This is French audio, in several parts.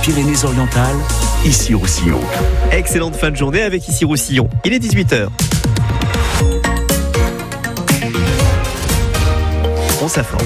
Pyrénées-Orientales, Issy-Roussillon. Excellente fin de journée avec Issy-Roussillon. Il est 18h. On s'informe.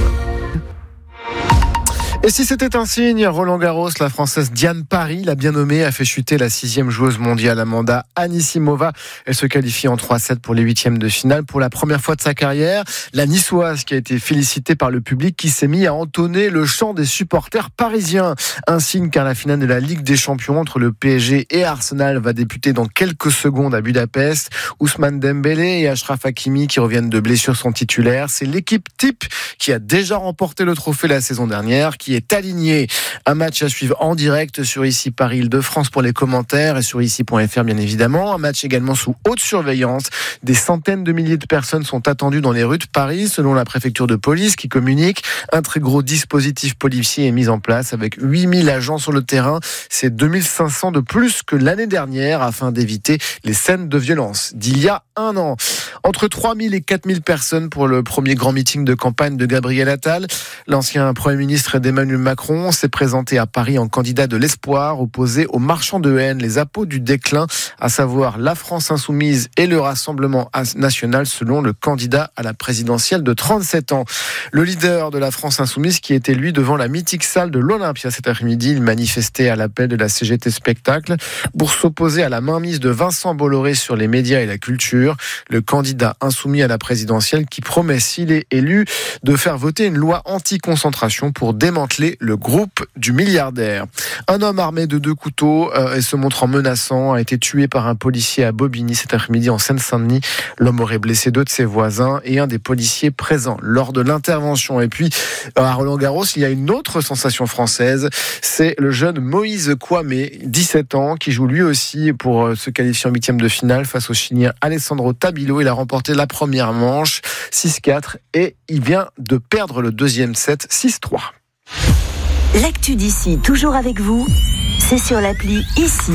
Et si c'était un signe, Roland Garros, la Française Diane Parry, la bien nommée, a fait chuter la 6e joueuse mondiale Amanda Anisimova. Elle se qualifie en 3-7 pour les 8e de finale pour la première fois de sa carrière. La Niçoise qui a été félicitée par le public qui s'est mis à entonner le chant des supporters parisiens. Un signe car la finale de la Ligue des Champions entre le PSG et Arsenal va débuter dans quelques secondes à Budapest. Ousmane Dembélé et Achraf Hakimi qui reviennent de blessures sont titulaires. C'est l'équipe type qui a déjà remporté le trophée la saison dernière qui est aligné. Un match à suivre en direct sur Ici Paris Île-de-France pour les commentaires et sur ici.fr bien évidemment. Un match également sous haute surveillance. Des centaines de milliers de personnes sont attendues dans les rues de Paris selon la préfecture de police qui communique. Un très gros dispositif policier est mis en place avec 8000 agents sur le terrain. C'est 2500 de plus que l'année dernière afin d'éviter les scènes de violence d'il y a un an. Entre 3000 et 4000 personnes pour le premier grand meeting de campagne de Gabriel Attal. L'ancien Premier ministre d'Emmanuel Macron s'est présenté à Paris en candidat de l'espoir opposé aux marchands de haine, les appôts du déclin, à savoir la France insoumise et le Rassemblement national selon le candidat à la présidentielle de 37 ans. Le leader de la France insoumise qui était lui devant la mythique salle de l'Olympia cet après-midi, il manifestait à l'appel de la CGT Spectacle pour s'opposer à la mainmise de Vincent Bolloré sur les médias et la culture. Le candidat insoumis à la présidentielle qui promet, s'il est élu, de faire voter une loi anti-concentration pour démanteler le groupe du milliardaire. Un homme armé de 2 couteaux et se montrant menaçant a été tué par un policier à Bobigny cet après-midi en Seine-Saint-Denis. L'homme aurait blessé 2 de ses voisins et un des policiers présents lors de l'intervention. Et puis, à Roland-Garros, il y a une autre sensation française. C'est le jeune Moïse Kouamé, 17 ans, qui joue lui aussi pour se qualifier en 8e de finale face au Chilien Alessandro Tabilo. Il a remporté la première manche, 6-4, et il vient de perdre le 2e set, 6-3. L'actu d'ici, toujours avec vous, c'est sur l'appli Ici.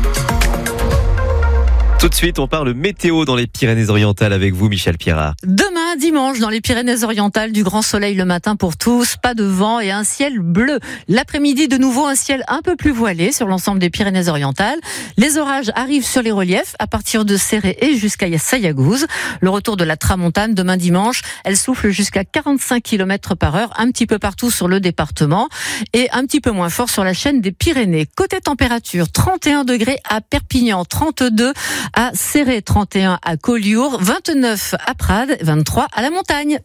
Tout de suite, on parle météo dans les Pyrénées-Orientales avec vous, Michel Pierrat. Demain, dimanche, dans les Pyrénées-Orientales, du grand soleil le matin pour tous, pas de vent et un ciel bleu. L'après-midi, de nouveau, un ciel un peu plus voilé sur l'ensemble des Pyrénées-Orientales. Les orages arrivent sur les reliefs à partir de Céré et jusqu'à Sayagouz. Le retour de la tramontane demain dimanche, elle souffle jusqu'à 45 km/h, un petit peu partout sur le département et un petit peu moins fort sur la chaîne des Pyrénées. Côté température, 31 degrés à Perpignan, 32 à Céré, 31 à Collioure, 29 à Prades, 23 à la montagne.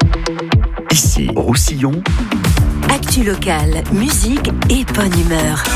Ici, Roussillon. Actu locale, musique et bonne humeur.